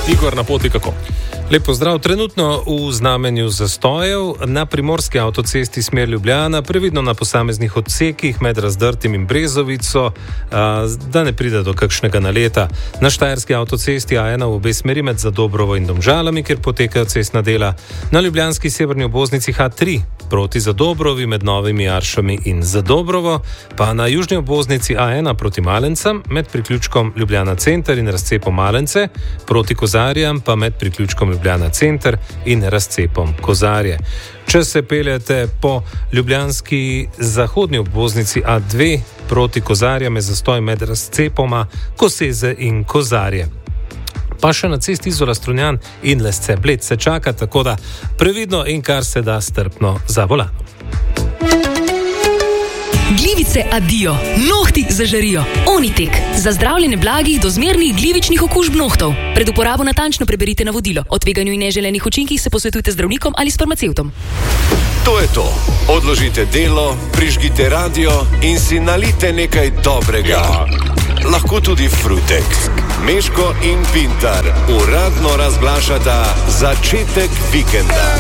Igor, na poti kako? Lep pozdrav. Trenutno v znamenju zastojev na primorski avtocesti smer Ljubljana, previdno na posameznih odsekih med Razdrtim in Brezovico, da ne pride do kakšnega naleta. Na štajerski avtocesti A1 v obe smeri med Zadobrovo in Domžalami, kjer potekajo cestna dela. Na ljubljanski severni obvoznici H3 proti Zadobrovi med Novimi Aršami in Zadobrovo, pa na južni obvoznici A1 proti Malencem med priključkom Ljubljana Center in razcepom Malence, proti Kozarjam pa med priključkom Ljubljana Center in razcepom Kozarje. Če se peljete po ljubljanski zahodni obvoznici A2 proti Kozarjam, je zastoj med razcepoma Koseze in Kozarje. Pa še na cesti Izola Strunjan in Lesce Bled se čaka, tako da previdno in kar se da strpno za volanom. Glivice adijo, nohti zažarijo. Onitek, za zdravljenje blagih do zmernih glivičnih okužb nohtov. Pred uporabo natančno preberite navodilo. O tveganju in neželenih učinkih se posvetujte z zdravnikom ali s farmacevtom. To je to. Odložite delo, prižgite radio in si nalijte nekaj dobrega. Ja. Lahko tudi frutek. Meško in Pintar uradno razglašata začetek vikenda.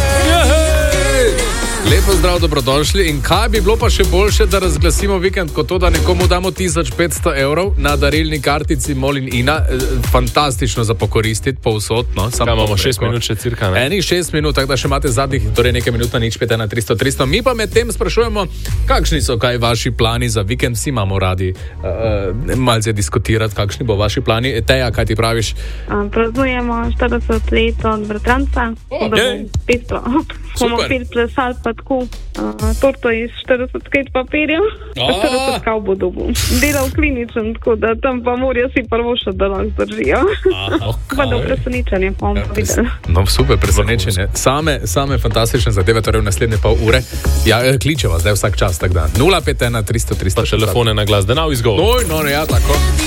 Lepo zdrav, dobrodošli. In kaj bi bilo pa še boljše, da razglasimo vikend, kot to, da nekomu damo 1500 evrov na darilni kartici Molin Ina. Fantastično za pokoristiti, povsod. No, imamo 6 minut še cirka, ne? Enih 6 minut, tako da še imate zadnjih, torej nekaj minut na nič 5 na 300. Mi pa med tem sprašujemo, kakšni so kaj vaši plani za vikend. Vsi imamo radi malce diskutirati, kakšni bo vaši plani. Teja, kaj ti praviš? Praznujemo 40 let od bratranca. Bomo pil plesali pa tako torto iz 40 kg papirja, 40 kav bo dobil. Delal kliničen, tako da tam pa morajo si prvo še, da lahko zdržijo. Pa do presenečenja pa bomo videli. No, super presenečenje. Same fantastične zadeve, torej v naslednje pol ure. Ja, kličeva zdaj vsak čas, tak dan. 051 300 300. Pa telefone na glas, da now is go. No, ja, tako.